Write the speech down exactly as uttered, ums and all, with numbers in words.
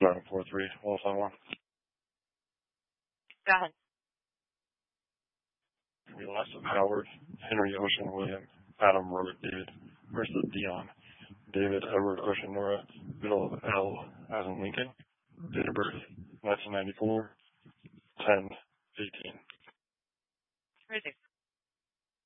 nine four three, one seven one. Go ahead. We lost Howard, Henry, Ocean, William, Adam, Robert, David, versus Dion, David, Edward, Ocean, Nora, middle of L, as in Lincoln, date of birth, nineteen ninety-four, ten eighteen. Crazy.